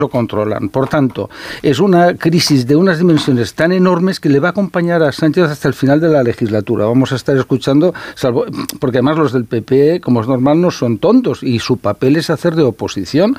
lo controlan. Por tanto, es una crisis de unas dimensiones tan enormes que le va a acompañar a Sánchez hasta el final de la legislatura. Vamos a estar escuchando, porque además los del PP, como es normal, no son tontos y su papel es hacer de oposición